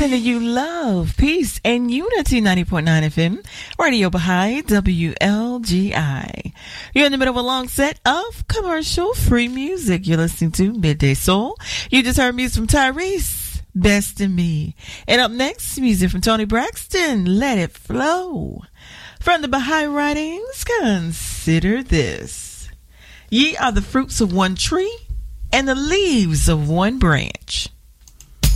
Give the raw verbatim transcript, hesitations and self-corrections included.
sending you love, peace, and unity. ninety point nine F M, Radio Baha'i, W L G I. You're in the middle of a long set of commercial-free music. You're listening to Midday Soul. You just heard music from Tyrese, Best in Me. And up next, music from Tony Braxton, Let It Flow. From the Baha'i writings, consider this. Ye are the fruits of one tree and the leaves of one branch.